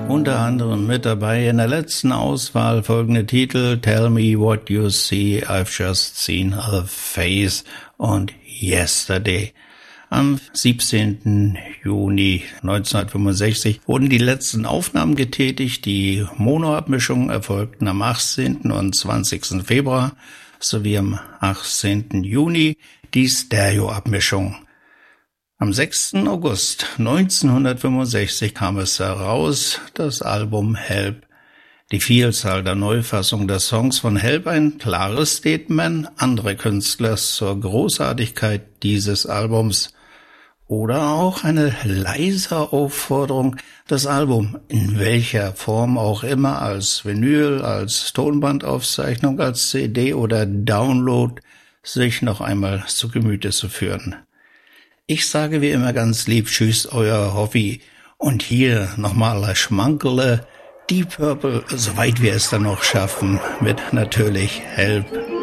Unter anderem mit dabei in der letzten Auswahl folgende Titel: Tell Me What You See, I've Just Seen a Face und Yesterday. Am 17. Juni 1965 wurden die letzten Aufnahmen getätigt. Die Monoabmischungen erfolgten am 18. und 20. Februar sowie am 18. Juni die Stereoabmischung. Am 6. August 1965 kam es heraus, das Album Help. Die Vielzahl der Neufassungen der Songs von Help ein klares Statement anderer Künstler zur Großartigkeit dieses Albums. Oder auch eine leise Aufforderung, das Album in welcher Form auch immer, als Vinyl, als Tonbandaufzeichnung, als CD oder Download, sich noch einmal zu Gemüte zu führen. Ich sage wie immer ganz lieb Tschüss, euer Hoffi. Und hier nochmal ein Schmankerle, Deep Purple, soweit wir es dann noch schaffen, mit natürlich Help.